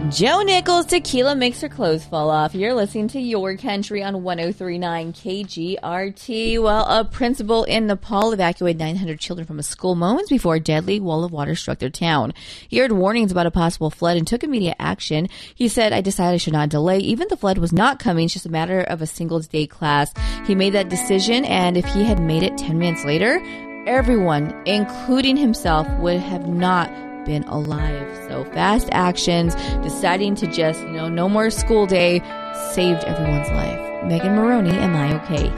Joe Nichols, tequila makes her clothes fall off. You're listening to Your Country on 103.9 KGRT. Well, a principal in Nepal evacuated 900 children from a school moments before a deadly wall of water struck their town. He heard warnings about a possible flood and took immediate action. He said, I decided I should not delay. Even the flood was not coming. It's just a matter of a single day class. He made that decision, and if he had made it 10 minutes later, everyone, including himself, would have not been alive. So fast actions, deciding to just, no more school day, saved everyone's life. Megan Maroney, Am I Okay?